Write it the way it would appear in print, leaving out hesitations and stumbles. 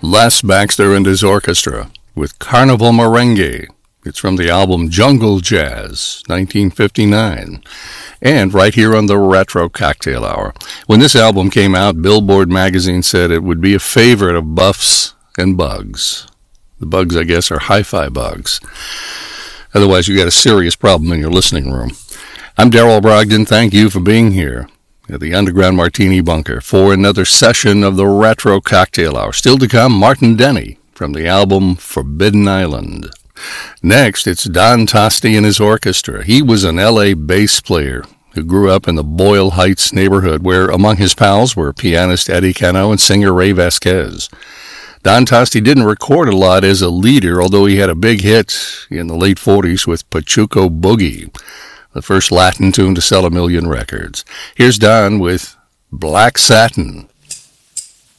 Les Baxter and his orchestra with Carnival Merengue. It's from the album Jungle Jazz, 1959. And right here on the Retro Cocktail Hour. When this album came out, Billboard magazine said it would be a favorite of buffs and bugs. The bugs, I guess, are hi-fi bugs. Otherwise, you got a serious problem in your listening room. I'm Darrell Brogdon. Thank you for being here at the Underground Martini Bunker for another session of the Retro Cocktail Hour. Still to come, Martin Denny from the album Forbidden Island. Next, it's Don Tosti and his orchestra. He was an L.A. bass player who grew up in the Boyle Heights neighborhood, where among his pals were pianist Eddie Cano and singer Ray Vasquez. Don Tosti didn't record a lot as a leader, although he had a big hit in the late 40s with Pachuco Boogie, the first Latin tune to sell 1 million records. Here's Don with Black Satin.